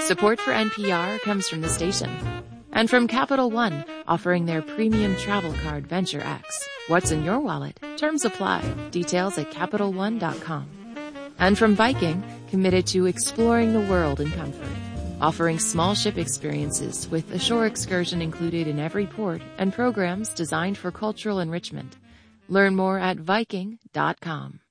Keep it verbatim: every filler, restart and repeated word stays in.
Support for N P R comes from the station. And from Capital One, offering their premium travel card Venture X. What's in your wallet? Terms apply. Details at Capital One dot com. And from Viking, committed to exploring the world in comfort. Offering small ship experiences with a shore excursion included in every port and programs designed for cultural enrichment. Learn more at Viking dot com.